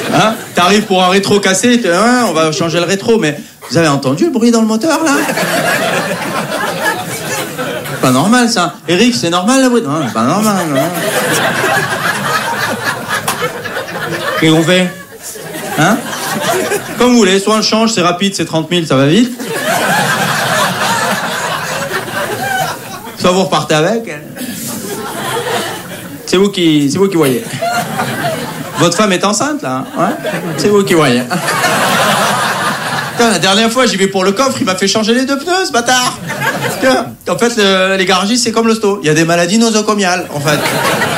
Hein? T'arrives pour un rétro cassé, on va changer le rétro, mais vous avez entendu le bruit dans le moteur, là? C'est pas normal, ça. Eric, c'est normal, le bruit? Non, c'est pas normal. Non. Qu'est-ce qu'on fait? Hein? Comme vous voulez, soit on le change, c'est rapide, c'est 30 000, ça va vite. Soit vous repartez avec. C'est vous qui voyez. Votre femme est enceinte, là, hein? Ouais? C'est vous qui voyez. Putain, la dernière fois, j'y vais pour le coffre, il m'a fait changer les 2 pneus, ce bâtard. En fait, les garagistes, c'est comme l'hosto. Il y a des maladies nosocomiales, en fait.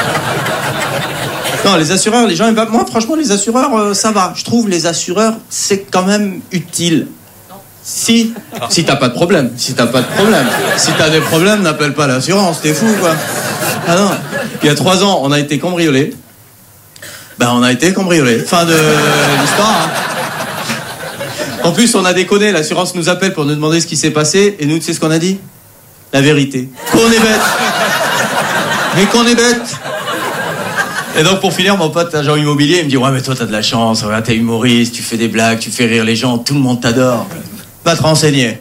Non, les assureurs, les gens aiment pas. Moi, franchement, les assureurs, ça va. Je trouve les assureurs, c'est quand même utile. Si t'as pas de problème. Si t'as des problèmes, n'appelle pas l'assurance, t'es fou, quoi. Ah non. Il y a 3 ans, on a été cambriolés. On a été cambriolés. Fin de l'histoire, hein. En plus, on a déconné, l'assurance nous appelle pour nous demander ce qui s'est passé, et nous, tu sais ce qu'on a dit? La vérité. Qu'on est bête. Mais qu'on est bête. Et donc, pour finir, mon pote, agent immobilier, il me dit, ouais, mais toi, t'as de la chance, regarde, t'es humoriste, tu fais des blagues, tu fais rire les gens, tout le monde t'adore. Va te renseigner.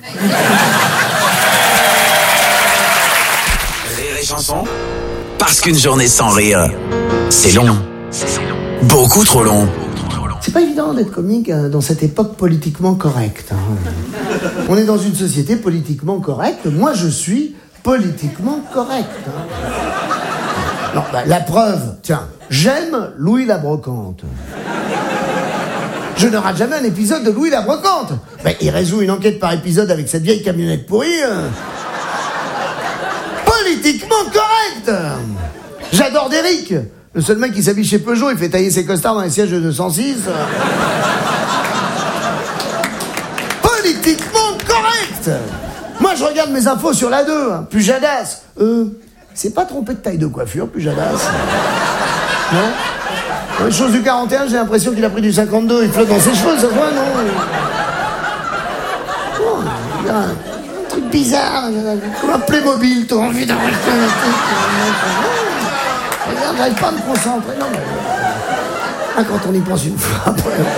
Rire et chansons, parce qu'une journée sans rire, c'est long. Beaucoup trop long. C'est pas évident d'être comique dans cette époque politiquement correcte. On est dans une société politiquement correcte. Moi, je suis politiquement correct. Non, la preuve, tiens, j'aime Louis la Brocante. Je ne rate jamais un épisode de Louis la Brocante. Il résout une enquête par épisode avec cette vieille camionnette pourrie. Politiquement correct. J'adore Derrick. Le seul mec qui s'habille chez Peugeot, il fait tailler ses costards dans les sièges de 206. Politiquement correct. Moi, je regarde mes infos sur la 2. Pujadas. C'est pas trompé de taille de coiffure, Pujadas. Non? Les choses du 41, j'ai l'impression qu'il a pris du 52. Il flotte dans ses cheveux, ça se voit, non? Oh, il y a un truc bizarre. Comme un Playmobil, t'as envie d'arrêter. J'arrive pas à me concentrer. Non, mais... quand on y pense une fois.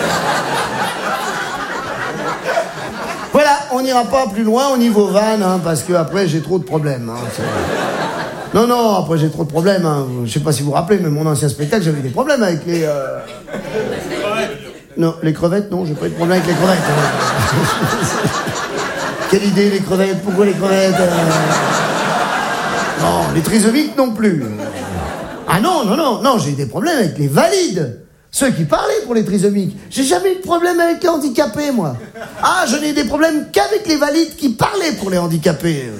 Voilà, on n'ira pas plus loin au niveau van, parce que après j'ai trop de problèmes. Non, après j'ai trop de problèmes. Je sais pas si vous vous rappelez, mais mon ancien spectacle, j'avais des problèmes avec les... Non, les crevettes, non, j'ai pas eu de problème avec les crevettes. Quelle idée, les crevettes? Pourquoi les crevettes? Non, les trisomiques non plus. Ah non, j'ai eu des problèmes avec les valides. Ceux qui parlaient pour les trisomiques. J'ai jamais eu de problème avec les handicapés, moi. Ah, je n'ai eu des problèmes qu'avec les valides qui parlaient pour les handicapés.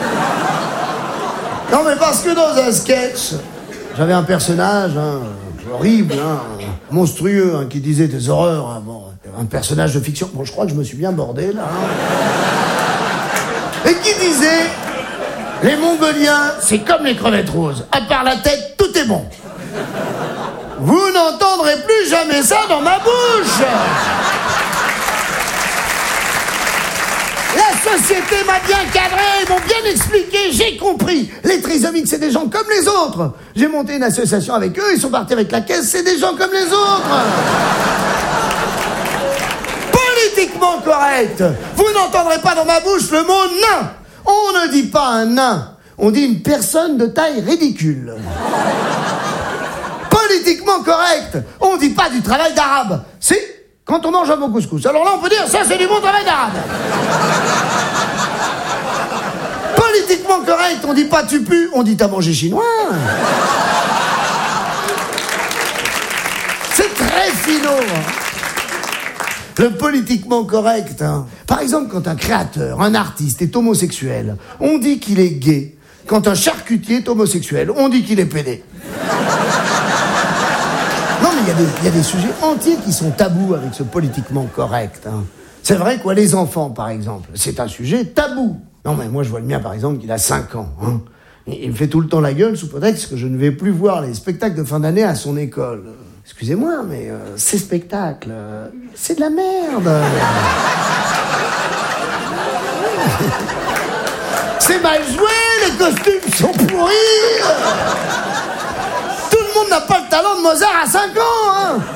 Non, mais parce que dans un sketch, j'avais un personnage horrible, monstrueux, qui disait des horreurs. Un personnage de fiction. Bon, je crois que je me suis bien bordé, là. Et qui disait... Les Mongoliens, c'est comme les crevettes roses. À part la tête, tout est bon. Vous n'entendrez plus jamais ça dans ma bouche. La société m'a bien cadré, ils m'ont bien expliqué, j'ai compris. Les trisomiques, c'est des gens comme les autres. J'ai monté une association avec eux, ils sont partis avec la caisse, c'est des gens comme les autres. Politiquement correct. Vous n'entendrez pas dans ma bouche le mot nain. On ne dit pas un nain, on dit une personne de taille ridicule. Politiquement correct, on dit pas du travail d'arabe. Si, quand on mange un bon couscous. Alors là, on peut dire, ça c'est du bon travail d'arabe. Politiquement correct, on dit pas tu pues, on dit t'as mangé chinois. C'est très finot. Le politiquement correct, Par exemple, quand un créateur, un artiste est homosexuel, on dit qu'il est gay. Quand un charcutier est homosexuel, on dit qu'il est pédé. Non, mais il y a des sujets entiers qui sont tabous avec ce politiquement correct. C'est vrai, quoi, les enfants, par exemple, c'est un sujet tabou. Non, mais moi, je vois le mien, par exemple, qu'il a 5 ans. Il me fait tout le temps la gueule sous prétexte que je ne vais plus voir les spectacles de fin d'année à son école. Excusez-moi, mais ces spectacles, c'est de la merde. C'est mal joué, les costumes sont pourris. Tout le monde n'a pas le talent de Mozart à 5 ans,